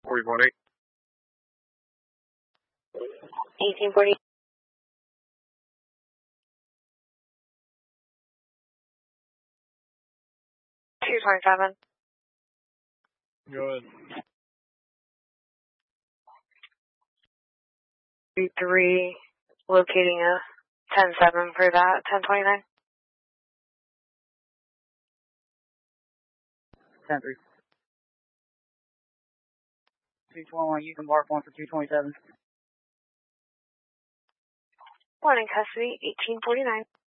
40.8. 1840. 227. Go ahead. 3 locating a 10-7 for that 1029. 10-3. 221, you can mark one for 227. One in custody, 1849.